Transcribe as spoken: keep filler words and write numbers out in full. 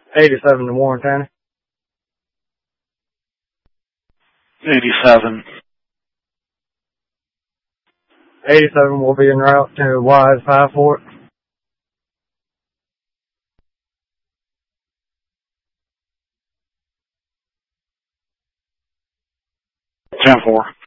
eighty-seven to Warren County. eighty-seven. eighty-seven will be en route to Wise five four. ten four.